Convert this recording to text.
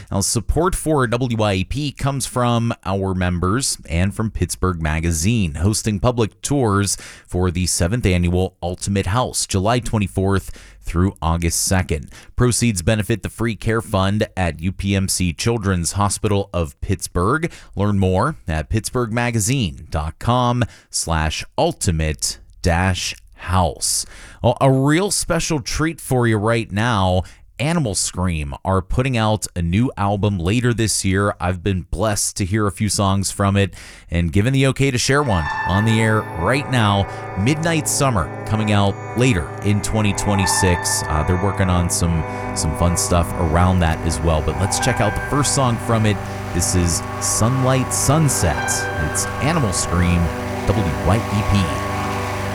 Now, support for WYEP comes from our members and from Pittsburgh Magazine, hosting public tours for the 7th annual Ultimate House, July 24th through August 2nd. Proceeds benefit the Free Care Fund at UPMC Children's Hospital of Pittsburgh. Learn more at pittsburghmagazine.com/ultimate-house. Well, a real special treat for you right now. Animal Scream are putting out a new album later this year. I've been blessed to hear a few songs from it and given the okay to share one on the air right now. Midnight Summer coming out later in 2026. They're working on some fun stuff around that as well. But let's check out the first song from it. This is Sunlight Sunset. It's Animal Scream, WYEP.